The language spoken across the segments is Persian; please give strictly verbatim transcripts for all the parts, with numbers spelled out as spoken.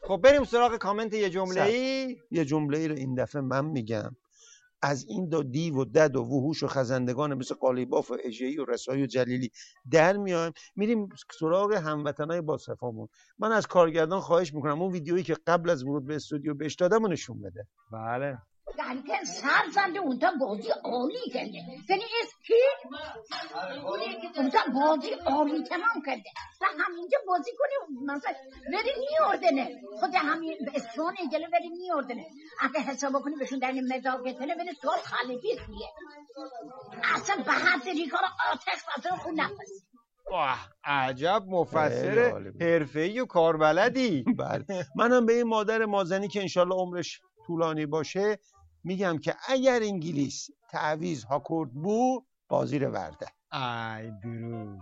خب بریم سراغ کامنت یه جمله‌ای. یه جمله‌ای رو این دفعه من میگم. از این دو دیو و دد و وحوش و خزندگان مثل قالیباف و اژه‌ای و رسایی و جلیلی در میایم، میریم سراغ هموطنای با صفامون. من از کارگردان خواهش میکنم اون ویدیویی که قبل از ورود به استودیو بهش دادم نشون بده. بله. که سر زنده اونجا بازی عالی کرده. یعنی اسم کی؟ اونجا بازی عالی تمام کرده و همینجا بازی کنی مثلا ولی نیوردنه خود همین اسفانه گله ولی نیوردنه اگه حساب کنی بهشون در این مداقتنه ولی سوال خالقی سویه اصلا بحثی کار آتش اصلا خون نفس. واه عجب مفسر حرفه‌ای و کاربلدی. بله. منم به این مادر مازنی که انشالله عمرش طولانی باشه میگم که اگر انگلیس تعویض هاکورد بو بازی رو ورده. ای درود.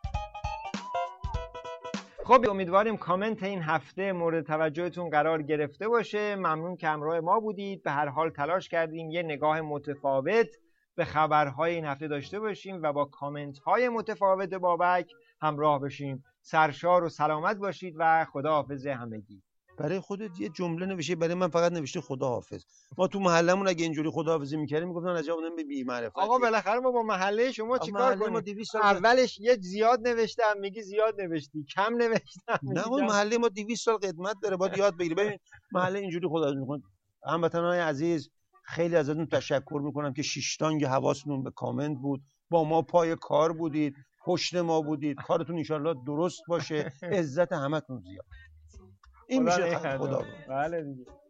خب امیدواریم کامنت این هفته مورد توجهتون قرار گرفته باشه. ممنون که همراه ما بودید. به هر حال تلاش کردیم یه نگاه متفاوت به خبرهای این هفته داشته باشیم و با کامنت های متفاوت بابک همراه بشیم. سرشار و سلامت باشید و خداحافظ همگی. برای خودت یه جمله نوشته، برای من فقط نوشته خداحافظ. ما تو محلمون اگه اینجوری خداحافظی می‌کردیم میگفتن عجب آدم به بی معرفت. آقا بالاخره ما با محله شما چیکار کنیم؟ اولش یه زیاد نوشتم میگی زیاد نوشتی، کم نوشتم. نه آقا محله ما دویست سال قدمت داره، باید یاد بگیری. ببین محله اینجوری خداحافظی می‌کنه. هموطنان عزیز خیلی ازتون تشکر میکنم که شیشتانگ حواستون به کامنت بود، با ما پای کار بودید، پشت ما بودید. کارتون انشالله درست باشه، عزت همتون زیاد. این میشه خدا. بله دیگه.